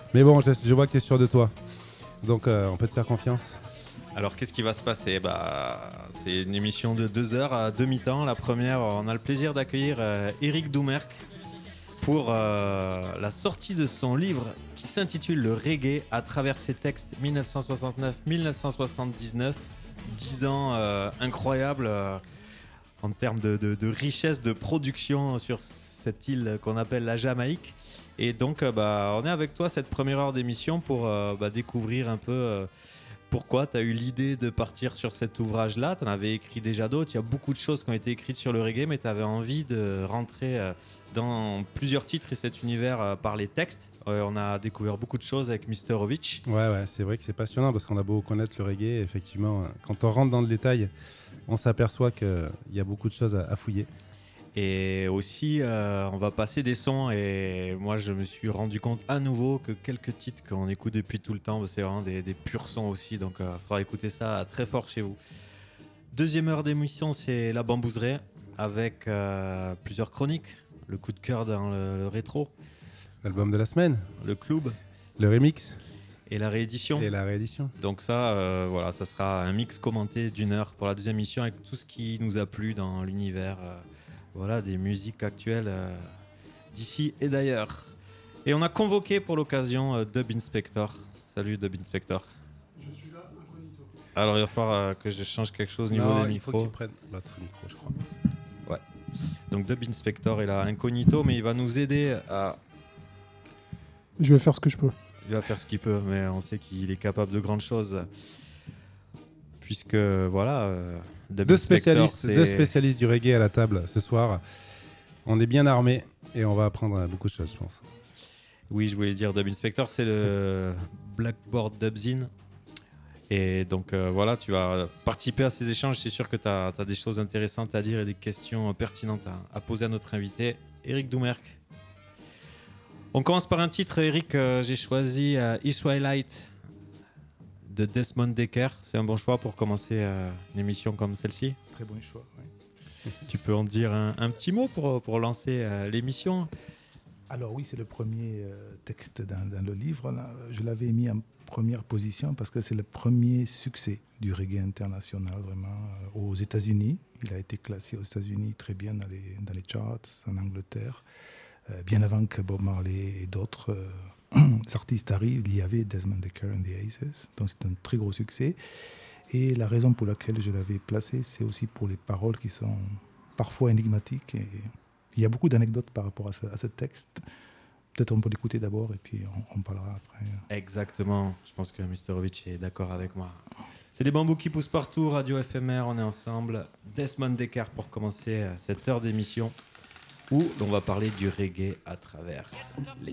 Mais bon, je vois que tu es sûr de toi. Donc, on peut te faire confiance. Alors, qu'est-ce qui va se passer? C'est une émission de 2 heures à demi-temps. La première, on a le plaisir d'accueillir Eric Doumerc pour la sortie de son livre qui s'intitule Le reggae à travers ses textes 1969-1979. 10 ans incroyables en termes de richesse de production sur cette île qu'on appelle la Jamaïque. Et donc, on est avec toi cette première heure d'émission pour découvrir un peu pourquoi tu as eu l'idée de partir sur cet ouvrage-là. Tu en avais écrit déjà d'autres. Il y a beaucoup de choses qui ont été écrites sur le reggae, mais tu avais envie de rentrer dans plusieurs titres et cet univers par les textes. On a découvert beaucoup de choses avec Misterovic. Ouais, c'est vrai que c'est passionnant parce qu'on a beau connaître le reggae. Effectivement, quand on rentre dans le détail, on s'aperçoit qu'il y a beaucoup de choses à fouiller. Et aussi, on va passer des sons. Et moi, je me suis rendu compte à nouveau que quelques titres qu'on écoute depuis tout le temps, c'est vraiment des purs sons aussi. Donc, il faudra écouter ça très fort chez vous. Deuxième heure d'émission, c'est La Bambouserie avec plusieurs chroniques. Le coup de cœur dans le rétro. L'album de la semaine. Le club. Le remix. Et la réédition. Donc ça, ça sera un mix commenté d'1 heure pour la deuxième émission avec tout ce qui nous a plu dans l'univers des musiques actuelles d'ici et d'ailleurs. Et on a convoqué pour l'occasion Dub Inspector. Salut Dub Inspector. Je suis là, incognito. Alors il va falloir que je change quelque chose au niveau des micros. Il faut qu'il prenne l'autre micro, je crois. Ouais. Donc Dub Inspector est là incognito, mais il va nous aider à... Je vais faire ce que je peux. Il va faire ce qu'il peut, mais on sait qu'il est capable de grandes choses. Puisque voilà, deux spécialistes du reggae à la table ce soir. On est bien armés et on va apprendre beaucoup de choses, je pense. Oui, je voulais dire Dub Inspector, c'est le Blackboard Dubzine. Et donc tu vas participer à ces échanges. C'est sûr que tu as des choses intéressantes à dire et des questions pertinentes à poser à notre invité, Eric Doumerc. On commence par un titre, Eric. J'ai choisi Israelite de Desmond Dekker. C'est un bon choix pour commencer une émission comme celle-ci. Très bon choix, oui. Tu peux en dire un petit mot pour lancer l'émission? Alors oui, c'est le premier texte dans le livre. Là. Je l'avais mis en première position parce que c'est le premier succès du reggae international, vraiment, aux États-Unis. Il a été classé aux États-Unis très bien dans les charts, en Angleterre. Bien avant que Bob Marley et d'autres artistes arrivent, il y avait Desmond Dekker and the Aces. Donc c'est un très gros succès. Et la raison pour laquelle je l'avais placé, c'est aussi pour les paroles qui sont parfois énigmatiques. Et il y a beaucoup d'anecdotes par rapport à ce texte. Peut-être on peut l'écouter d'abord et puis on parlera après. Exactement. Je pense que Misterovic est d'accord avec moi. C'est les bambous qui poussent partout, Radio FMR, on est ensemble. Desmond Dekker pour commencer cette heure d'émission où on va parler du reggae à travers les